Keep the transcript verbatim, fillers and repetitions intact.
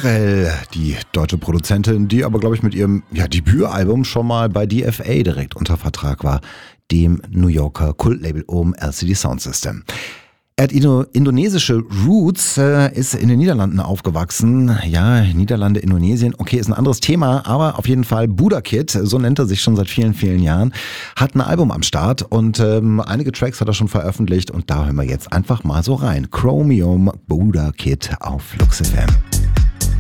Pharrell, die deutsche Produzentin, die aber, glaube ich, mit ihrem ja, Debütalbum schon mal bei D F A direkt unter Vertrag war, dem New Yorker Kultlabel um L C D Sound System. Er hat indonesische Roots, äh, ist in den Niederlanden aufgewachsen. Ja, Niederlande, Indonesien, okay, ist ein anderes Thema, aber auf jeden Fall Buddha Kid, so nennt er sich schon seit vielen, vielen Jahren, hat ein Album am Start und ähm, einige Tracks hat er schon veröffentlicht und da hören wir jetzt einfach mal so rein. Chromium, Buddha Kid auf Lux F M.